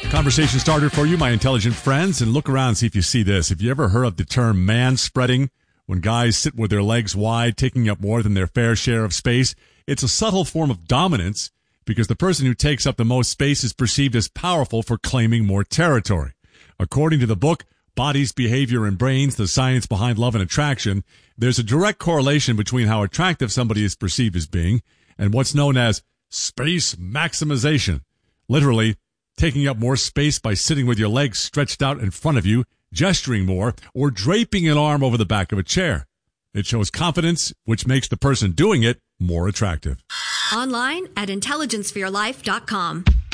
Conversation starter for you, my intelligent friends, and look around and see if you see this. Have you ever heard of the term man spreading? When guys sit with their legs wide, taking up more than their fair share of space, it's a subtle form of dominance because the person who takes up the most space is perceived as powerful for claiming more territory. According to the book, Bodies, Behavior, and Brains, The Science Behind Love and Attraction, there's a direct correlation between how attractive somebody is perceived as being and what's known as space maximization. Literally, taking up more space by sitting with your legs stretched out in front of you, gesturing more, or draping an arm over the back of a chair. It shows confidence, which makes the person doing it more attractive. Online at intelligenceforyourlife.com.